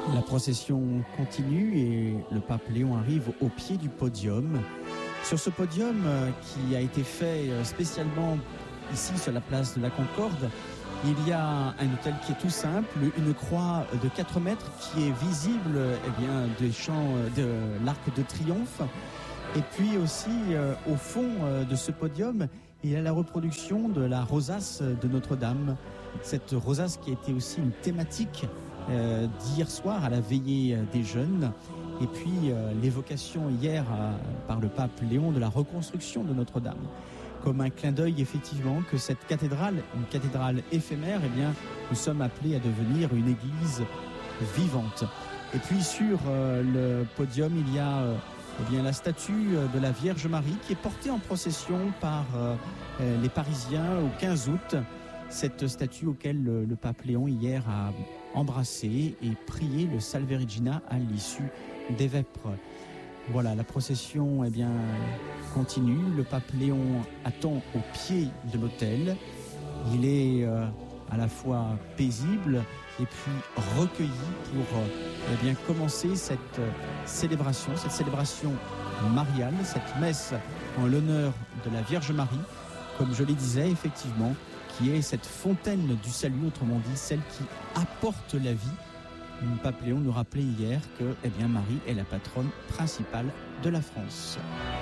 La procession continue et le pape Léon arrive au pied du podium. Sur ce podium qui a été fait spécialement ici sur la place de la Concorde, il y a un autel qui est tout simple, une croix de 4 mètres qui est visible des champs de l'Arc de Triomphe. Et puis aussi au fond de ce podium, il y a la reproduction de la rosace de Notre-Dame. Cette rosace qui a été aussi une thématique d'hier soir à la veillée des jeunes. Et puis l'évocation hier par le pape Léon de la reconstruction de Notre-Dame. Comme un clin d'œil effectivement que cette cathédrale, une cathédrale éphémère, nous sommes appelés à devenir une église vivante. Et puis sur le podium, il y a la statue de la Vierge Marie qui est portée en procession par les Parisiens au 15 août. Cette statue auquel le pape Léon hier a embrassé et prié le Salve Regina à l'issue des vêpres. Voilà, la procession continue. Le pape Léon attend au pied de l'autel. Il est à la fois paisible et puis recueilli pour commencer cette célébration mariale, cette messe en l'honneur de la Vierge Marie, comme je le disais effectivement, qui est cette fontaine du salut, autrement dit celle qui apporte la vie. Le pape Léon nous rappelait hier que Marie est la patronne principale de la France.